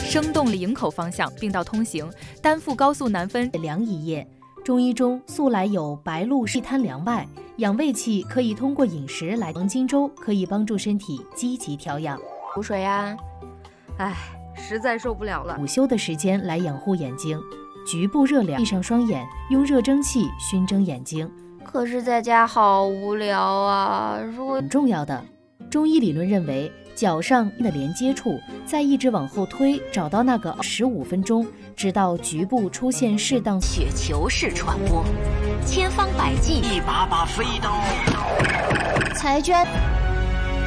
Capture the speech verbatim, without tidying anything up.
生动营口方向并道通行，丹阜高速南分凉一夜。中医中素来有白露煦贪凉脉，养胃气可以通过饮食来。黄金周可以帮助身体积极调养。 补水呀，哎，实在受不了了。 午休的时间来养护眼睛，局部热疗，闭上双眼，用热蒸汽熏蒸眼睛。 可是在家好无聊啊！如果很重要的，中医理论认为，脚上的连接处，再一直往后推，找到那个十五分钟，直到局部出现适当雪球式传播，千方百计， 一把把飞刀， 裁捐。